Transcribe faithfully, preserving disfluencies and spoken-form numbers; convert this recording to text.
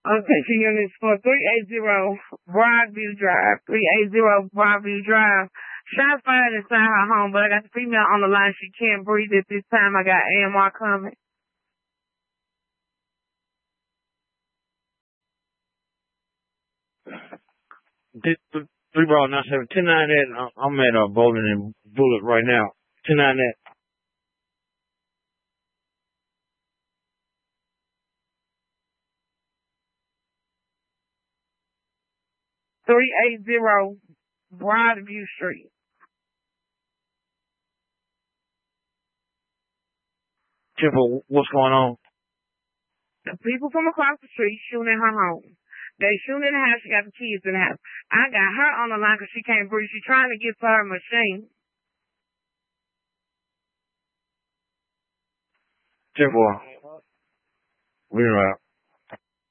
Okay, she units for three eighty Broadview Drive. three eighty Broadview Drive. Shots fired inside her home, but I got the female on the line. She can't breathe at this time. I got A M R coming. This three ball nine seven ten nine that I'm at uh, Bowling and Bullet right now. Ten nine that. three eighty Broadview Street. Temple, what's going on? The people from across the street shooting at her home. They shooting in the house. She got the kids in the house. I got her on the line because she can't breathe. She's trying to get to her machine. Temple, we're right.